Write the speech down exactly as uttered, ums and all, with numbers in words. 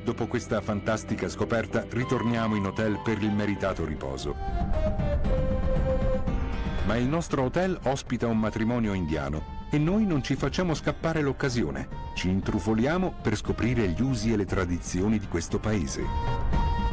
dopo questa fantastica scoperta, ritorniamo in hotel per il meritato riposo. Ma il nostro hotel ospita un matrimonio indiano e noi non ci facciamo scappare l'occasione. Ci intrufoliamo per scoprire gli usi e le tradizioni di questo paese.